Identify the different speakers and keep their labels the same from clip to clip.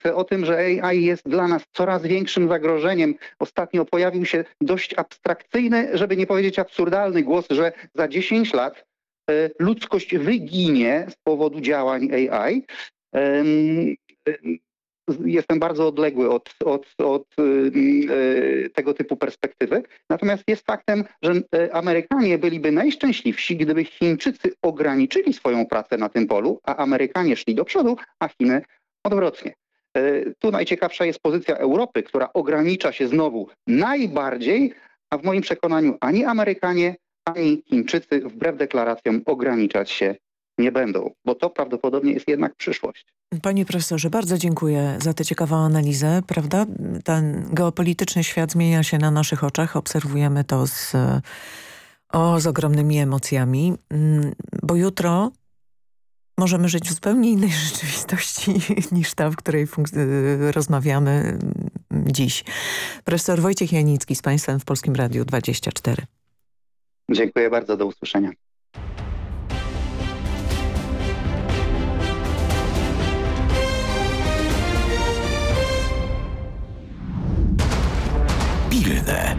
Speaker 1: o tym, że AI jest dla nas coraz większym zagrożeniem. Ostatnio pojawił się dość abstrakcyjny, żeby nie powiedzieć absurdalny głos, że za 10 lat ludzkość wyginie z powodu działań AI. Jestem bardzo odległy od tego typu perspektywy. Natomiast jest faktem, że Amerykanie byliby najszczęśliwsi, gdyby Chińczycy ograniczyli swoją pracę na tym polu, a Amerykanie szli do przodu, a Chiny odwrotnie. Tu najciekawsza jest pozycja Europy, która ogranicza się znowu najbardziej, a w moim przekonaniu ani Amerykanie, ani Chińczycy wbrew deklaracjom ograniczać się nie będą, bo to prawdopodobnie jest jednak przyszłość.
Speaker 2: Panie profesorze, bardzo dziękuję za tę ciekawą analizę. Prawda? Ten geopolityczny świat zmienia się na naszych oczach. Obserwujemy to z ogromnymi emocjami, bo jutro możemy żyć w zupełnie innej rzeczywistości niż ta, w której rozmawiamy dziś. Profesor Wojciech Janicki z Państwem w Polskim Radiu 24.
Speaker 1: Dziękuję bardzo, do usłyszenia.
Speaker 3: Pilne.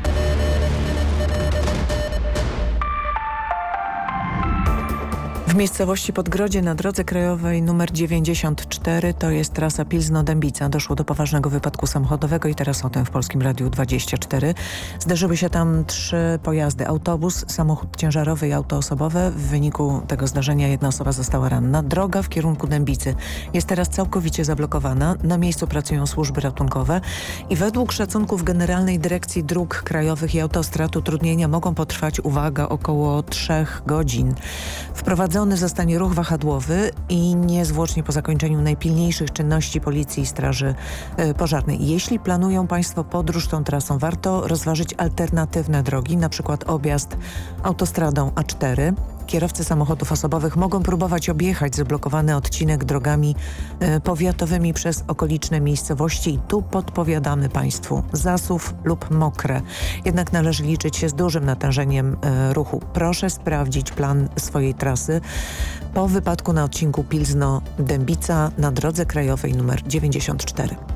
Speaker 2: W miejscowości Podgrodzie na drodze krajowej nr 94, to jest trasa Pilzno-Dębica, doszło do poważnego wypadku samochodowego i teraz o tym w Polskim Radiu 24. Zdarzyły się tam 3 pojazdy, autobus, samochód ciężarowy i auto osobowe. W wyniku tego zdarzenia jedna osoba została ranna. Droga w kierunku Dębicy jest teraz całkowicie zablokowana. Na miejscu pracują służby ratunkowe i według szacunków Generalnej Dyrekcji Dróg Krajowych i Autostrad utrudnienia mogą potrwać, uwaga, około 3 godzin. Wprowadzony zostanie ruch wahadłowy i niezwłocznie po zakończeniu najpilniejszych czynności Policji i Straży Pożarnej. Jeśli planują Państwo podróż tą trasą, warto rozważyć alternatywne drogi, na przykład objazd autostradą A4. Kierowcy samochodów osobowych mogą próbować objechać zablokowany odcinek drogami powiatowymi przez okoliczne miejscowości i tu podpowiadamy Państwu zasuw lub mokre. Jednak należy liczyć się z dużym natężeniem ruchu. Proszę sprawdzić plan swojej trasy po wypadku na odcinku Pilzno-Dębica na drodze krajowej nr 94.